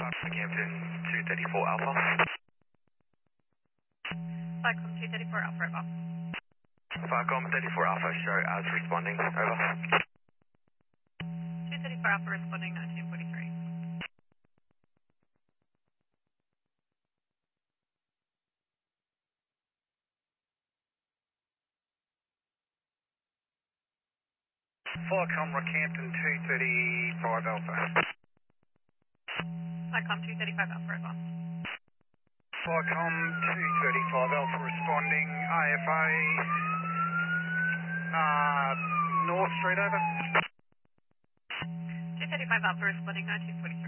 Rockhampton 234 Alpha. Cyclone 234 Alpha, over. Falcon 34 Alpha, show as responding, over. 234 Alpha responding 1943. Falcon Rockhampton 235 Alpha. Cyclone 235 Alpha, over. Falcon 235 Alpha responding, AFA, North Street, over. 235 Alpha responding 1943.